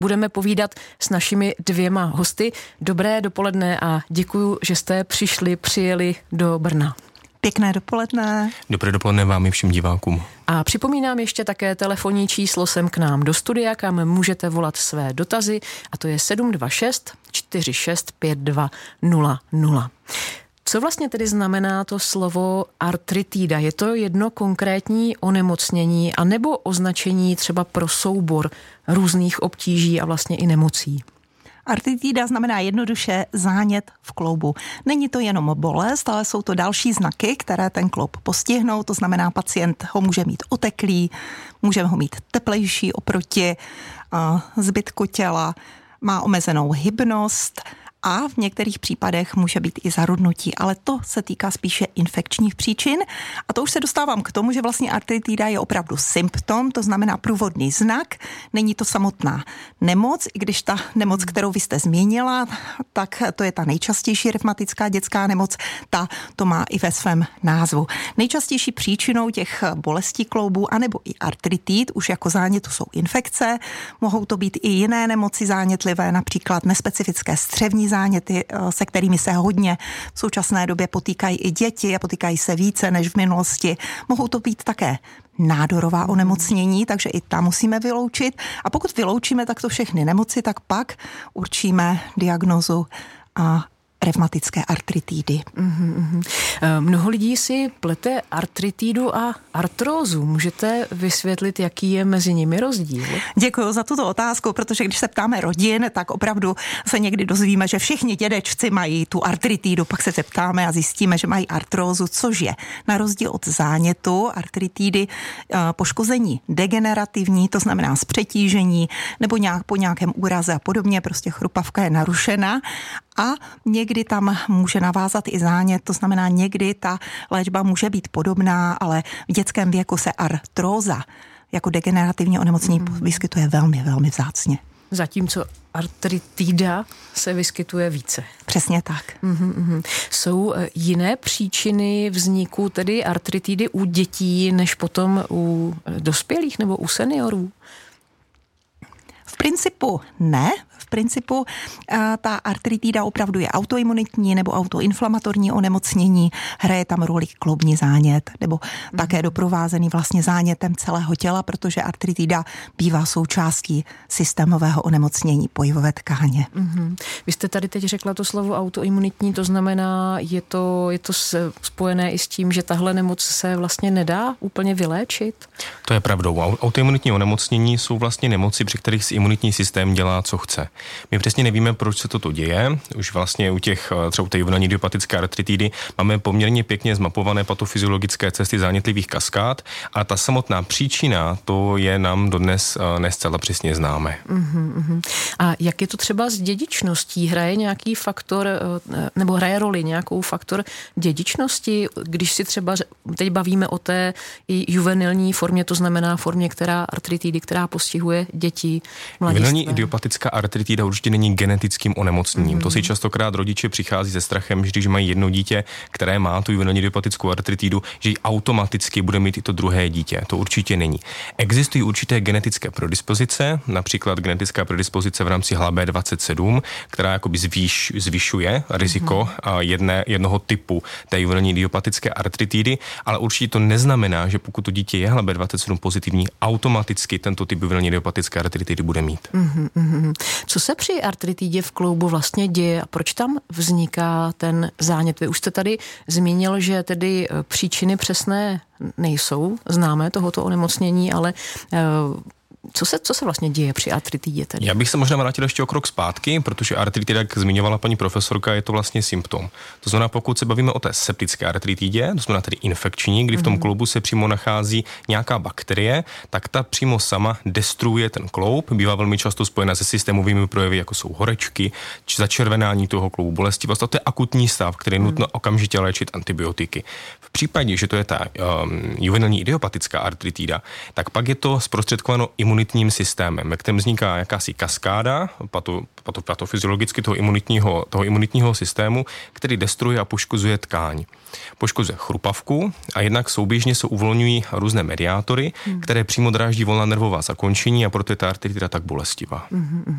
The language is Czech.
budeme povídat s našimi dvěma hosty. Dobré dopoledne a děkuju, že jste přijeli do Brna. Pěkné dopoledne. Dobré dopoledne vám i všem divákům. A připomínám ještě také telefonní číslo sem k nám do studia, kam můžete volat své dotazy, a to je 726 46 5200. Co vlastně tedy znamená to slovo artritída? Je to jedno konkrétní onemocnění anebo označení třeba pro soubor různých obtíží a vlastně i nemocí? Artritída znamená jednoduše zánět v kloubu. Není to jenom bolest, ale jsou to další znaky, které ten kloub postihnou. To znamená, pacient ho může mít oteklý, může ho mít teplejší oproti zbytku těla, má omezenou hybnost a v některých případech může být i zarudnutí, ale to se týká spíše infekčních příčin. A to už se dostávám k tomu, že vlastně artritída je opravdu symptom, to znamená průvodný znak, není to samotná nemoc, i když ta nemoc, kterou vy jste zmínila, tak to je ta nejčastější revmatická dětská nemoc, ta to má i ve svém názvu. Nejčastější příčinou těch bolestí kloubů anebo i artritid, už jako zánětu jsou infekce, mohou to být i jiné nemoci zánětlivé, například nespecifické střevní záněty, se kterými se hodně v současné době potýkají i děti a potýkají se více než v minulosti. Mohou to být také nádorová onemocnění, takže i tam musíme vyloučit. A pokud vyloučíme takto všechny nemoci, tak pak určíme diagnózu a revmatické artritidy. Mnoho lidí si plete artritidu a artrózu. Můžete vysvětlit, jaký je mezi nimi rozdíl? Děkuji za tuto otázku, protože když se ptáme rodin, tak opravdu se někdy dozvíme, že všichni dědečci mají tu artritidu, pak se zeptáme a zjistíme, že mají artrózu, což je na rozdíl od zánětu artritidy poškození degenerativní, to znamená z přetížení nebo po nějakém úraze a podobně, prostě chrupavka je narušena. A někdy tam může navázat i zánět, to znamená někdy ta léčba může být podobná, ale v dětském věku se artróza jako degenerativní onemocnění vyskytuje velmi, velmi vzácně. Zatímco artritida se vyskytuje více. Přesně tak. Jsou jiné příčiny vzniku tedy artritidy u dětí než potom u dospělých nebo u seniorů? V principu ne. V principu ta artritida opravdu je autoimunitní nebo autoinflamatorní onemocnění, hraje tam roli kloubní zánět nebo také doprovázený vlastně zánětem celého těla, protože artritida bývá součástí systémového onemocnění pojivové tkáně. Vy jste tady teď řekla to slovo autoimunitní, to znamená, je to spojené i s tím, že tahle nemoc se vlastně nedá úplně vyléčit? To je pravdou. Autoimunitní onemocnění jsou vlastně nemoci, při kterých si imunitní systém dělá, co chce. My přesně nevíme, proč se toto děje. Už vlastně u těch třeba té juvenilní idiopatické artritidy máme poměrně pěkně zmapované patofyziologické cesty zánětlivých kaskád, a ta samotná příčina, to je nám dodnes ne zcela přesně známe. A jak je to třeba s dědičností? Hraje nějaký faktor, nebo hraje roli nějakou faktor dědičnosti, když si třeba teď bavíme o té i juvenilní formě, to znamená formě, artritidy, která postihuje děti, mladistvé? Juvenilní idiopatická artritida určitě není genetickým onemocněním. To si častokrát rodiče přichází se strachem, že když mají jedno dítě, které má tu juvenilní idiopatickou artritidu, že ji automaticky bude mít i to druhé dítě. To určitě není. Existují určité genetické predispozice, například genetická predispozice v rámci HLB27, která jakoby zvyšuje riziko jednoho typu té juvenilní idiopatické artritidy, ale určitě to neznamená, že pokud to dítě je HLB27 pozitivní, automaticky tento typ juvenilní idiopatické artritidy bude mít. Co se při artritidě v kloubu vlastně děje a proč tam vzniká ten zánět? Vy už jste tady zmínil, že tedy příčiny přesné nejsou známé tohoto onemocnění, ale co se vlastně děje při artritidě tedy? Já bych se možná vrátil ještě o krok zpátky, protože artritida, jak zmiňovala paní profesorka, je to vlastně symptom. To znamená, pokud se bavíme o té septické artritidě, to znamená tedy infekční, kdy v tom kloubu se přímo nachází nějaká bakterie, tak ta přímo sama destruuje ten kloub, bývá velmi často spojena se systémovými projevy, jako jsou horečky, či začervenání toho kloubu, bolestivost. A to je akutní stav, který je nutno okamžitě léčit antibiotiky. V případě, že to je ta juvenilní idiopatická artritida, tak pak je to zprostředkováno imunitním systémem, ve kterém vzniká jakási kaskáda patofyziologicky toho imunitního systému, který destruuje a poškozuje tkáň. Poškozuje chrupavku a jednak souběžně se uvolňují různé mediátory, které přímo dráždí volná nervová zakončení, a proto je ta artritida tak bolestivá.